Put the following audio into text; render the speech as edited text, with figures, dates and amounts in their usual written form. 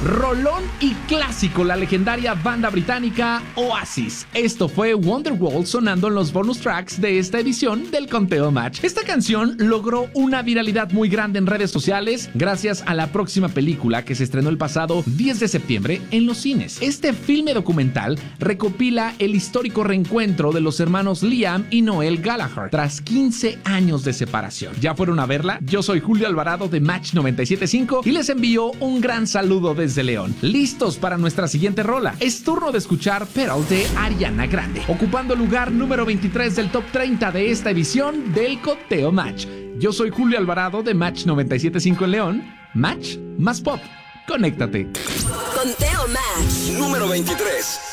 Rolón y clásico, la legendaria banda británica Oasis. Esto fue Wonderwall sonando en los bonus tracks de esta edición del Conteo Match. Esta canción logró una viralidad muy grande en redes sociales gracias a la próxima película que se estrenó el pasado 10 de septiembre en los cines. Este filme documental recopila el histórico reencuentro de los hermanos Liam y Noel Gallagher tras 15 años de separación. ¿Ya fueron a verla? Yo soy Julio Alvarado de Match 97.5 y les envío un gran saludo desde León. ¿Listos para nuestra siguiente rola? Es turno de escuchar Pearl de Ariana Grande, ocupando el lugar número 23 del top 30 de esta edición del Conteo Match. Yo soy Julio Alvarado de Match 97.5 en León. Match más pop. Conéctate. Conteo Match número 23.